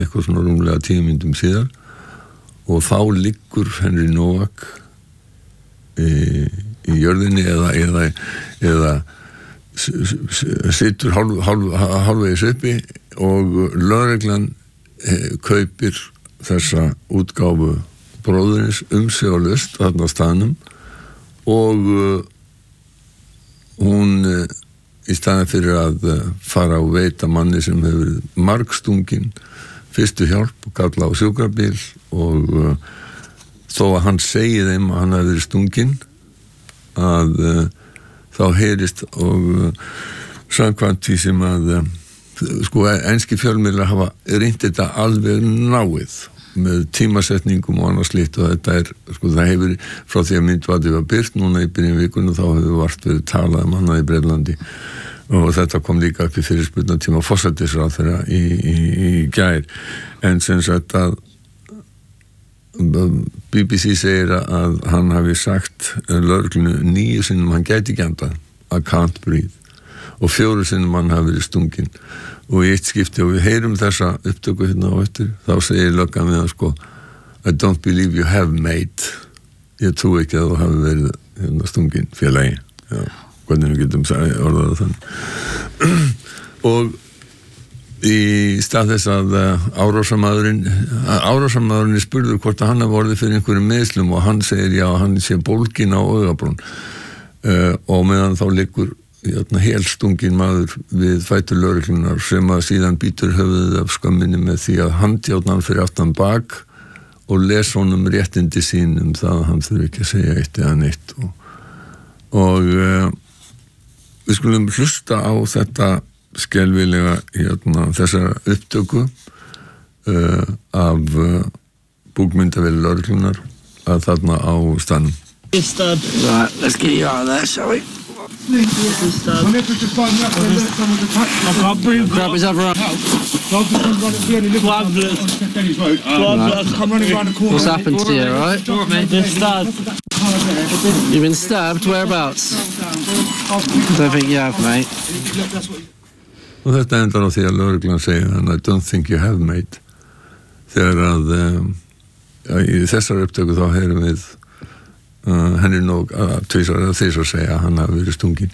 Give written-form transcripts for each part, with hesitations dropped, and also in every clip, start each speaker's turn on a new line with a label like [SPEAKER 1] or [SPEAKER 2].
[SPEAKER 1] eitthvað svona rúmlega 10 mínútum síðar og þá liggur Henry Nowak í jörðinni eða situr hálfvegis uppi og lögreglan kaupir þessa útgáfu bróðurins umsvifalaust þarna á staðnum og hún í staðinn fyrir að fara og veita manni sem hefur margstungin fyrstu hjálp og kalla á sjúkrabíl og þó að hann segi þeim að hann hafi verið stungin að þá heyrist og samkvæmt því sem að sko enski fjölmiðlar hafa reynt þetta alveg náið með tímasetningum og annars slíkt og þetta sko það hefur frá því að myndbandið var birt núna í byrjun vikunnar þá hefur vart verið talað annað í Bretlandi og þetta kom líka upp í fyrirspurnatíma forsætisráðherra í gær en sem sagt að BBC segir að hann hafi sagt lögreglunni 9 sinnum hann gæti ekki andað I can't breathe og 4 sinnum hann hafi verið stungin og í eitt skipti og við heyrum þessa upptöku hérna á eftir þá segir löggan við hann sko I don't believe you have mate ég trú ekki að þú hafi verið hérna stungin félagi hvernig við getum orðað þannig og í stað þess að árásarmaðurinn er spurður hvort að hann hafi orðið fyrir einhverjum meiðslum og hann segir já hann sé bólgin á augabrún og meðan þá liggur helstungin maður við fætur lögreglunar sem að síðan býtur höfuðið af skömminni með því að handjárna hann fyrir aftan bak og les honum réttindi sín það að hann þurfi ekki að segja eitt eða neitt og við skulum hlusta á þetta skelfilega þessara upptöku af búkmyndavél lögreglunar að þarna á staðnum.
[SPEAKER 2] Right, let's get you out of there, shall we? Grab his other arm. What's happened to you, right? You've been stabbed? Whereabouts? I don't think you have, mate.
[SPEAKER 1] Og þetta endar á því að lögreglan segir I don't think you have, mate. Þegar að í þessar upptöku þá heyrum við Henry Nowak tvisvar eða þrisvar segja að hann hafi verið stungin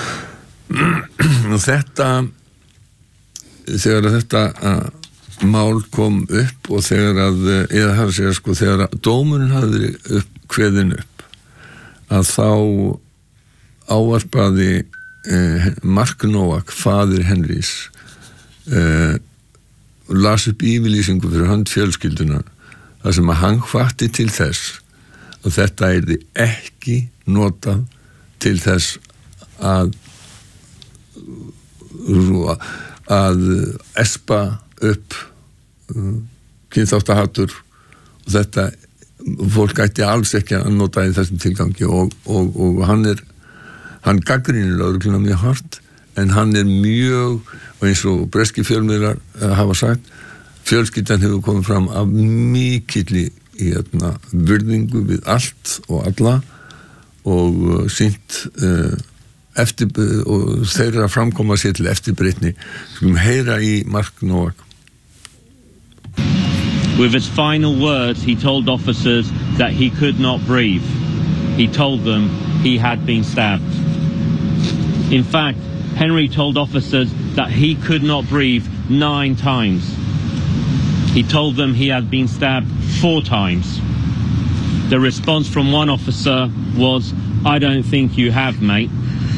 [SPEAKER 1] og þetta þegar þetta mál kom upp og þegar að eða hafa segja sko þegar að dómurinn hafi verið kveðinn upp að þá ávarpaði Mark Nowak faðir Henrys las upp yfirlýsingu fyrir hönd fjölskyldunar þar sem að hann hvatti til þess og þetta yrði ekki notað til þess að espa upp kynþáttahatur og þetta fólk ætti alls ekki að nota í þessum tilgangi og hann gagnrýnir lögregluna mjög hart en hann mjög og eins og breski fjölmiðlar hafa sagt fjölskyldan hefur komið fram af mikilli í virðingu við allt og alla og sýnt eftir og þeirra framkoma sér til eftirbreytni skulum heyra í Mark Nowak.
[SPEAKER 3] With his final words he told officers that he could not breathe. He told them he had been stabbed. In fact, Henry told officers that he could not breathe 9 times. He told them he had been stabbed 4 times. The response from one officer was, I don't think you have, mate.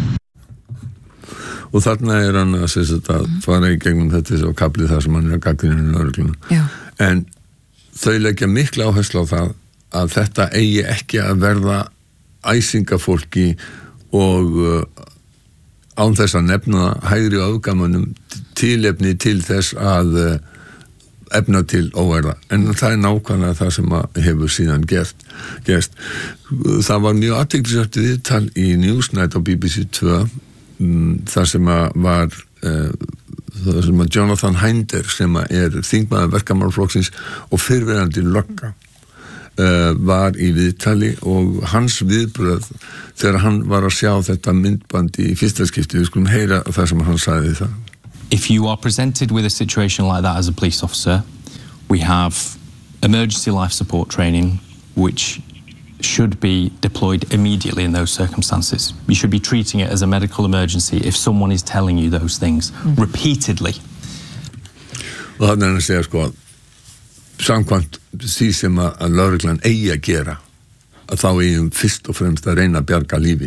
[SPEAKER 1] Og þarna hann að fara í gegnum þetta og kaplið það sem hann að gagnrýna lögregluna. En þau leggja mikla áherslu á það að þetta eigi ekki að verða æsingafólki og án þess að nefna hægri öfgamunum tilefni til þess að efna til óerða en það nákvæmlega það sem hefur síðan gerst. Það var mjög athyglisvert viðtal í Newsnight á BBC 2 þar sem var Jonathan Hinder sem þingmaður verkamannaflokksins og fyrrverandi lögga var í viðtali og hans viðbrögð þegar hann var að sjá þetta myndbandi í fyrsta skipti við skulum heyra það sem hann sagði það.
[SPEAKER 4] If you are presented with a situation like that as a police officer, We have emergency life support training, which should be deployed immediately in those circumstances. You should be treating it as a medical emergency if someone is telling you those things repeatedly.
[SPEAKER 1] Og þannig að segja sko að samkvæmt því sem að lögreglan eigi að gera, að þá eigum fyrst og fremst að reyna að bjarga lífi.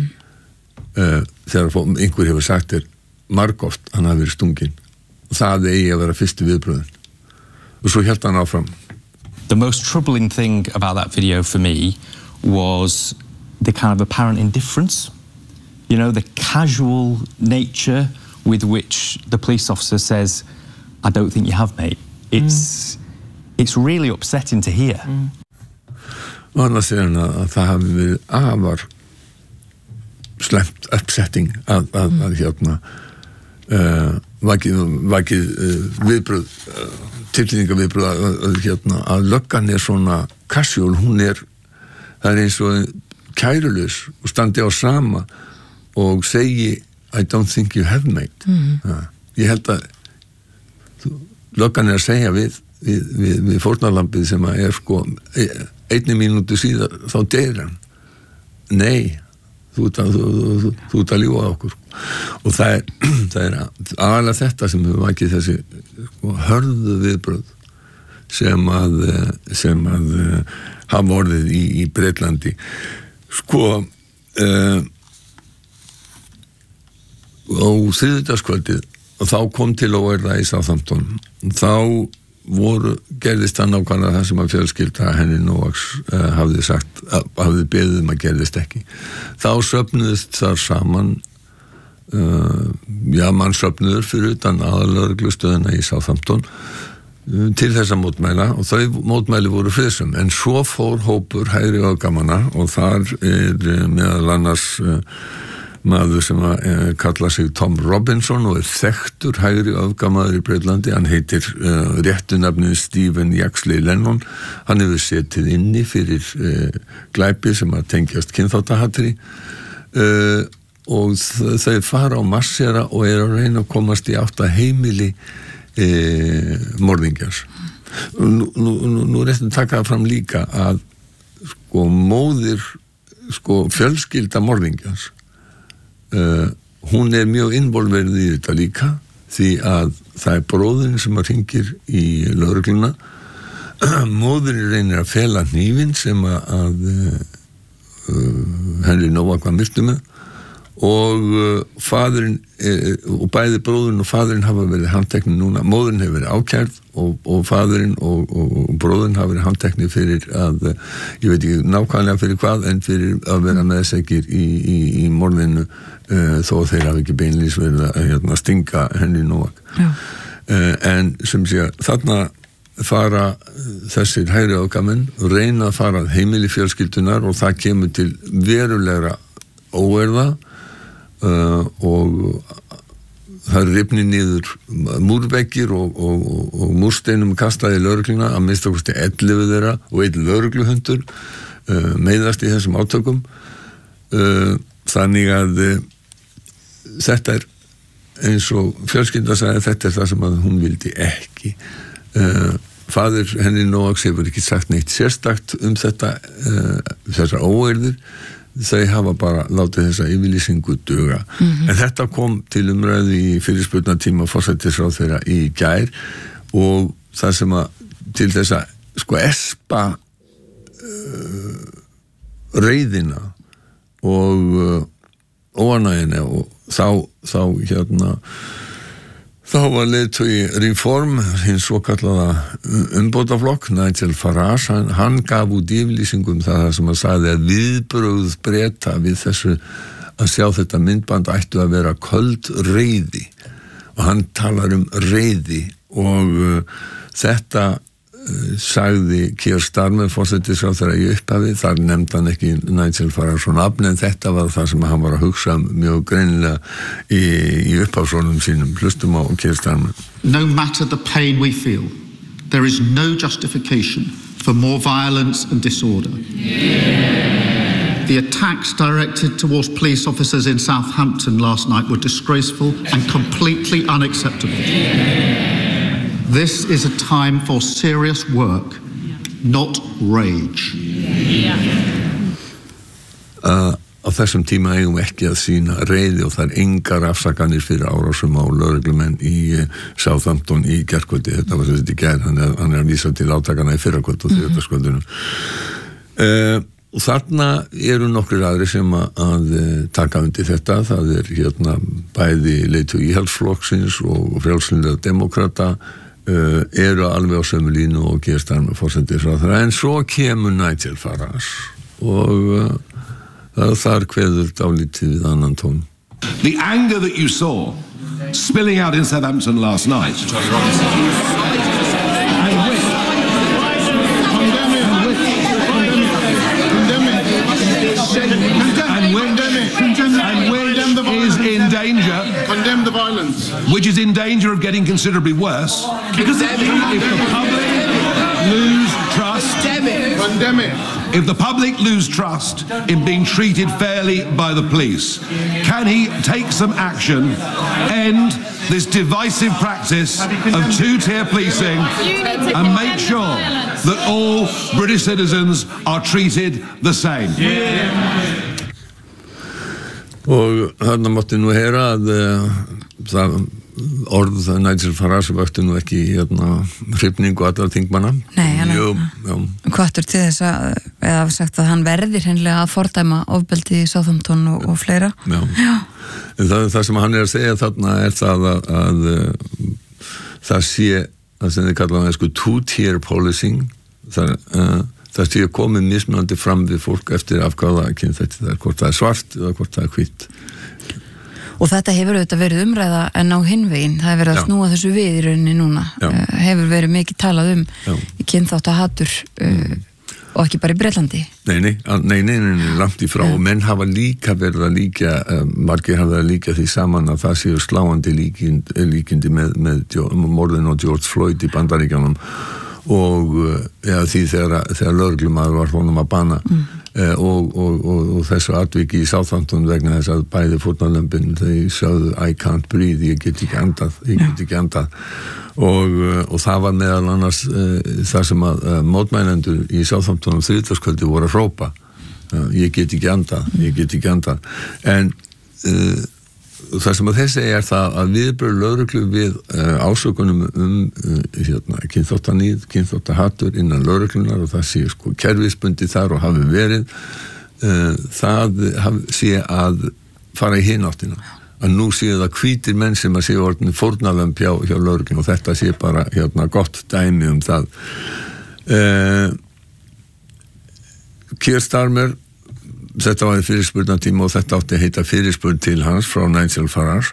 [SPEAKER 1] Þegar einhver hefur sagt margoft hann hafi verið stunginn, og það eigi að vera fyrstu viðbröðin. Og svo hélt hann áfram.
[SPEAKER 4] The most troubling thing about that video for me was the kind of apparent indifference. You know, the casual nature with which the police officer says, I don't think you have, mate. It's really upsetting to hear.
[SPEAKER 1] Og annars segir hann að það hafi verið afar slemt upsetting að hérna vakið viðbröð, tilfinningaviðbröð hérna að löggan svona casual, það eins og kærulaus og standi á sama og segi I don't think you have, mate. Ég held að löggan að segja við fórnarlambið sem að sko 1 mínútu síðar þá deyr hann. Nei, þú ert að ljúga okkur. Og það er aðalega þetta sem hefur vakið þessi hörðu viðbröð sem að hafa orðið í Breitlandi. Sko á þriðjudagskvöldið og þá kom til óeirða í Southampton. Þá gerðist það nákvæmlega það sem að fjölskylda Henry Noakes hafði beðið að gerðist ekki. Þá söfnuðist þar saman mannsöfnuður fyrir utan aðalögreglustöðina í Southampton til þessa mótmæla og þau mótmæli voru friðsum, en svo fór hópur hægri öfgamanna og þar meðal annars maður sem kallar sig Tom Robinson og þekktur hægri öfgamaður í Breitlandi. Hann heitir réttu nafnið Stephen Yaxley Lennon. Hann hefur setið inni fyrir glæpi sem að tengjast kynþáttahatri og þau fara á marsera og að reyna að komast í átt að heimili morðingjars. Nú réttum taka það fram líka að sko móðir fjölskylda morðingjars hún mjög involverið í þetta líka því að það bróðurinn sem að hringir í lögregluna. Móðurinn reynir að fela hnífinn sem að Henry Noakes var myrtur með og fadurinn og bæði bróðurinn og fadurinn hafa verið handteknir núna. Móðurinn hefur verið ákærð og fadurinn og bróðurinn hafa verið handteknir fyrir að, ég veit ekki nákvæmlega fyrir hvað, en fyrir að vera meðsekir í morðinu þó þeir hafi ekki beinlýs verið að stinga Henry Noakes. En sem sé þarna fara þessir hægri öfgamenn reyna að fara heimili fjölskyldunar og það kemur til verulegra óeirða og það rifni niður múrveggir og múrsteinum kastaði lögregluna, að minnsta kosti 11 þeirra og 1 lögregluhundur meiðast í þessum átökum. Þannig að þetta eins og fjölskylda sagði, þetta það sem að hún vildi ekki. Fadir Henry Noakes hefur ekki sagt neitt sérstakt þetta, þessar óeirðir. Þau hafa bara látið þessa yfirlýsingu duga. En þetta kom til umræðu í fyrirspurnatíma forsætisráðherra í gær og það sem að til þess að espa reiðina og óánægjuna og þá var leiðtogi Reform, hins svokallaða umbótaflokk, Nigel Farage, hann gaf út yfirlýsingum það sem að sagði að viðbrögð Breta við þessu að sjá þetta myndband ættu að vera köld reiði og hann talar reiði og þetta sagði Keir Starmer forsætisráðherra í upphafi. Þar nefndi hann ekki Nigel Farage nafn, en þetta var það sem hann var að hugsa mjög greinilega í upphafsónum sínum. Hlustum á Keir Starmer.
[SPEAKER 5] No matter the pain we feel, there is no justification for more violence and disorder. The attacks directed towards police officers in Southampton last night were disgraceful and completely unacceptable. This is a time for serious work, not rage.
[SPEAKER 1] Á þessum tíma eigum ekki að sýna reiði og það engar afsakanir fyrir árásum á lögreglumenn í Southampton í gærkvöldi. Þetta var þetta í gær, hann að vísa til átakana í fyrrakvöld og þriðjudagskvöldunum. Og þarna eru nokkrir aðrir sem að taka undir þetta. Það hérna bæði leiðtogi Íhaldsflokksins og frjálslyndra demókrata eru alveg á sömu línu og Keir Starmer forsætisráðherra. En svo kemur Nigel Farage og þar kveður dálítið við annan tón.
[SPEAKER 6] The anger that you saw spilling out in Southampton last night. Is in danger.
[SPEAKER 7] Condemn the violence.
[SPEAKER 6] Which is in danger of getting considerably worse. Because if the public lose trust.
[SPEAKER 7] Condemn it.
[SPEAKER 6] If the public lose trust in being treated fairly by the police, can he take some action, end this divisive practice of two-tier policing and make sure that all British citizens are treated the same?
[SPEAKER 1] Og þarna mátti nú heyra að það orð Nigel Farage vakti nú ekki hrifningu allra þingmanna.
[SPEAKER 8] Nei, hann hvattur til þess að eða sagt að hann verðir hreinlega að fordæma ofbeldi í Southampton og fleira.
[SPEAKER 1] Já. Það sem hann að segja þarna það að það sé að sem þið kallaði two-tier policing það sé komið mismunandi fram við fólk eftir af hvaða kynþætti hvort það svart eða hvort það hvítt.
[SPEAKER 8] Og þetta hefur auðvitað verið umræða en á hinvegin, það hefur verið að snúa þessu við í rauninni núna, hefur verið mikið talað kynþáttahatur og ekki bara í Bretlandi.
[SPEAKER 1] Nei, langt í frá og menn hafa líka verið að líka, margir hafa verið að líka því saman að það séu sláandi líkindi með morðin og George Floyd í Bandaríkjunum og því þegar lögreglumaður var honum að bana og þessu atviki í Southampton vegna þess að bæði fórnarlömbin þeir sögðu I can't breathe, ég get ekki andað og það var meðal annars það sem að mótmælendur í Southampton þriðjudagskvöldi voru að hrópa ég get ekki andað en það sem að þessi það að viðbrögð lögreglu við ásökunum kynþáttaníð, kynþáttahatur innan lögreglunar og það sé kerfisbundi þar og hafi verið það sé að fara í hináttina að nú séu það hvítir menn sem að séu orðin fórnarlömb hjá lögreglun og þetta sé bara gott dæmi það Keir Starmer þetta var í fyrirspurnatíma og þetta átti að heita fyrirspurn til hans frá Nigel Farage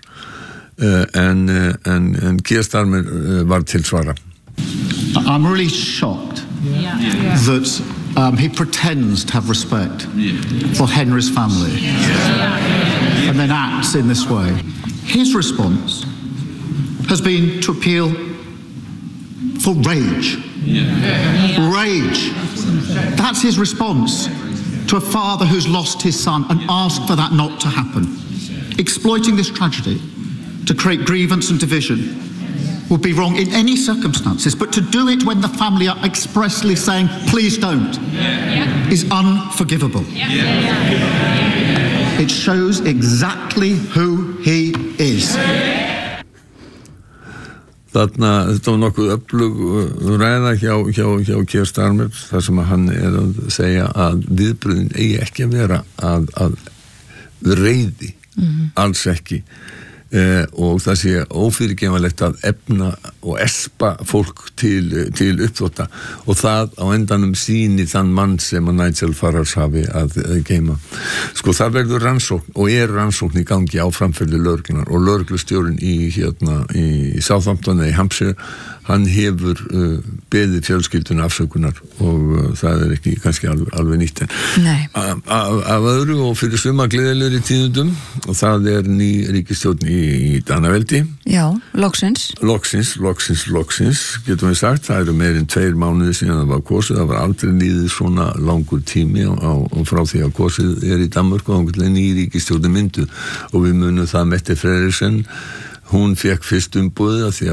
[SPEAKER 1] en Keir Starmer var til svara.
[SPEAKER 5] I'm really shocked that he pretends to have respect for Henry's family and then acts in this way. His response has been to appeal for rage. Rage. That's his response to a father who's lost his son and asked for that not to happen. Exploiting this tragedy to create grievance and division would be wrong in any circumstances, but to do it when the family are expressly saying, please don't, is unforgivable. It shows exactly who he is.
[SPEAKER 1] Þetta var nokkuð öflug ræða hjá Keir Starmer þar sem að hann að segja að viðbröðin eigi ekki að vera að reiði, alls ekki og það sé ófyrirgefanlegt að efna og espa fólk til uppþvotta og það á endanum sýni þann mann sem að Nigel Farage hafi að geyma. Það verður rannsókn og rannsókn í gangi á framferði lögreglunar og lögreglustjórinn í Southampton eða í Hampshire hann hefur beðið fjölskylduna afsökunar og það ekki kannski alveg nýtt af öðru og fyrir suma gleðilegri tíðindum og það ný ríkisstjórn í Danaveldi. Já, loksins getum við sagt, það eru meir en 2 mánuðir síðan það var kosið, það var aldrei líðið svona langur tími frá því að kosið í Danmörku og ný ríkisstjórn myndu og við munum það Mette Frederiksen, hún fekk fyrst umboðið að því að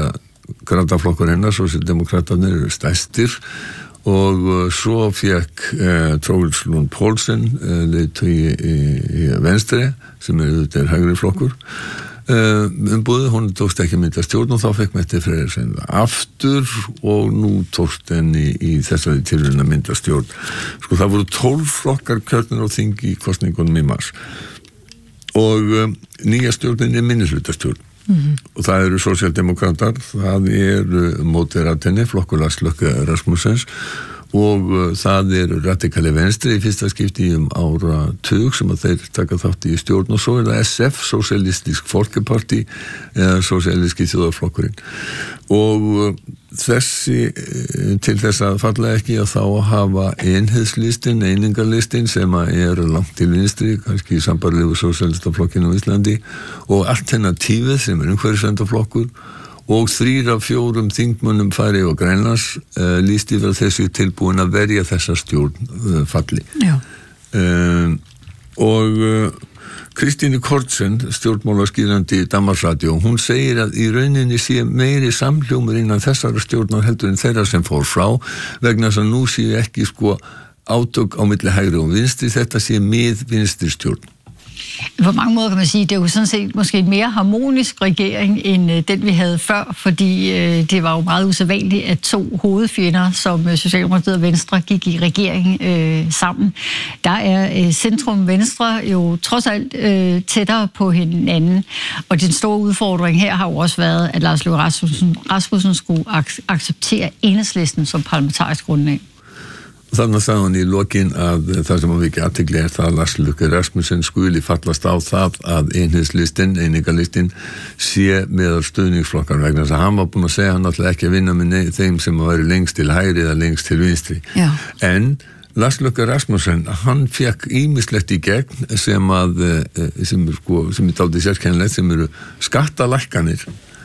[SPEAKER 1] grandaflokkur hennar, sósíaldemókratarnir eru stærstir og svo fekk Troels Lund Poulsen leiðtogi í Venstre sem þetta hægri flokkur umbúðið, hún tókst ekki að mynda stjórn og þá fekk Mette Frederiksen aftur og nú tókst henni í þessari tilraun að mynda stjórn. Sko það voru 12 flokkar kjörnir á þingi í kosningunum í mars og nýja stjórnin minnihlutastjórn og það eru sósíaldemókratar, það eru Moderaterni, flokkur Lars Løkke Rasmussens og það eru radikali Venstre í fyrsta skipti áratug sem að þeir taka þátt í stjórn og svo það SF, Sosialistisk Folkeparti eða Sosialiski þjóðarflokkurinn og þessi til þess að falla ekki að þá hafa einheiðslistin, einingarlistin sem eru langt til vinstri, kannski í sambærilegu sósíalistaflokkinu á Íslandi og alternatífið sem umhverfisverndarflokkur og 3 af 4 þingmönnum Færeyja og Grænlands lýst yfir þessu tilbúin að verja þessa stjórn falli. Og Kristíne Kortsen, stjórnmálaskýrandi í Danmarksradio, hún segir að í rauninni sé meiri samhljómur innan þessara stjórnar heldur en þeirra sem fór frá vegna þess að nú sé ekki átök á milli hægri og vinstri, þetta sé mid-vinstri stjórn.
[SPEAKER 9] På mange måder kan man sige, det er jo sådan set måske en mere harmonisk regering end den vi havde før, fordi det var jo meget usædvanligt, at 2 hovedfjender som Socialdemokratiet og Venstre gik i regering sammen. Der er centrum Venstre jo trods alt tættere på hinanden, og den store udfordring her har jo også været, at Lars Løkke Rasmussen skulle acceptere Enhedslisten som parlamentarisk grundlag.
[SPEAKER 1] Þannig sagði hann í lokin að það sem að við ekki athygli það að Lars Løkke Rasmussen skuli fallast á það að einingarlistin sé meðal stuðningsflokkar vegna þess að hann var búinn að segja hann alltaf ekki að vinna með þeim sem að væri lengst til hægri eða lengst til vinstri. Já. En Lars Løkke Rasmussen, hann fekk ýmislegt í gegn sem er dálítið sérkennilegt sem eru skattalækkanir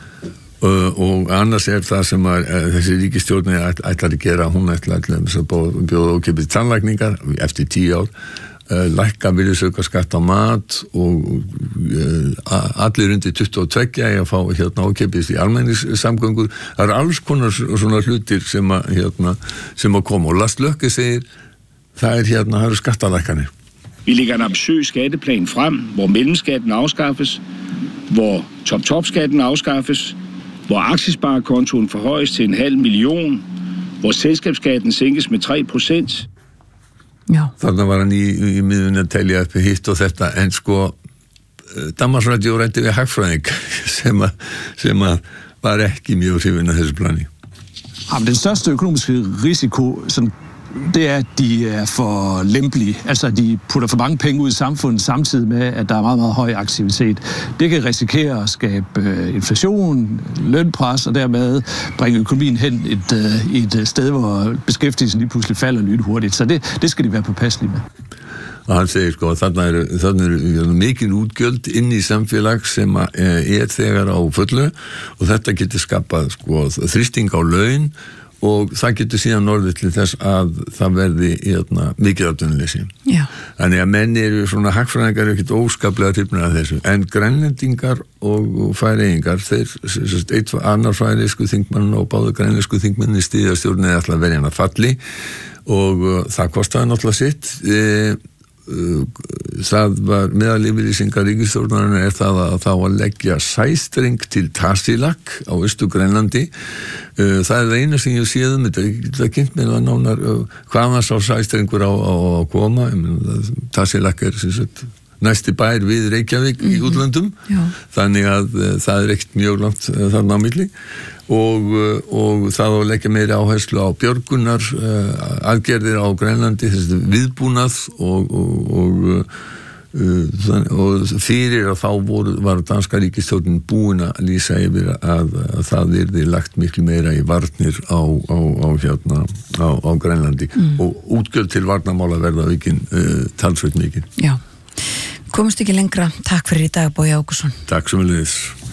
[SPEAKER 1] og annars það sem þessi ríkisstjórn ætlar að gera, hún ætlar að bjóða ókeypis tannlækningar eftir 10 ár, lækka virðisaukaskatt á mat og allir undir 22 að fá ókeypis í almenningssamgöngur. Það eru alls konar svona hlutir sem að koma og Lars Løkke segir það eru skattalækkanir.
[SPEAKER 10] Vi lægger en ambitiøs skatteplan frem, hvor mellemskatten afskaffes, hvor top-top-skatten afskaffes, hvor aktiesparekontoen forhøjes til 0,5 million, hvor selskabsskatten sænkes med 3%.
[SPEAKER 1] Já. Þannig var hann í miðunni að telja upp hitt og þetta, en Danmarksradio ræddi við hagfræðing sem var ekki mjög hrifinn af þessu plani.
[SPEAKER 11] Den største økonomiske risiko, det er, at de er for lempelige. Altså, de putter for mange penge ud i samfundet, samtidig med, at der er meget, meget høj aktivitet. Det kan risikere at skabe inflation, lønpres, og dermed bringe økonomien hen et sted, hvor beskæftigelsen lige pludselig falder lynhurtigt. Så det skal de være påpasselige med.
[SPEAKER 1] Og hann segir þannig eru mikil útgjöld inn í samfélag sem þegar á fullu og þetta getur skapað þrýsting á laun og það getur síðan orðið til þess að það verði mikið atvinnuleysi. Þannig að menn eru svona hagfræðingar ekkert óskaplega hrifnir af þessu, en grænlendingar og færeyingar, þeir annar færeysku þingmann og báður grænlensku þingmanni styðja stjórnið ætla að verja hann að falli og það kostaði náttúrulega sitt. Það var meðalífeyrisingar ríkisstjórnarinnar það að þá að leggja sæstreng til Tasiilaq á Austur-Grænlandi. Það það eina sem ég séð þetta kynnt mér að nánar hvaðan sá sæstrengur á að koma. Tasiilaq næsti bær við Reykjavík í útlöndum, þannig að það ekkert mjög langt þarna á milli og það að leggja meiri áherslu á björgunar aðgerðir á Grænlandi, þessi viðbúnað og fyrir að þá var danska ríkisstjórnin búin að lýsa yfir að það yrði lagt miklu meira í varnir á Grænlandi og útgjöld til varnarmála verða aukin talsveit mikið.
[SPEAKER 8] Já. Komumst ekki lengra. Takk fyrir í dag, Bogi Ágústsson.
[SPEAKER 1] Takk sömuleiðis.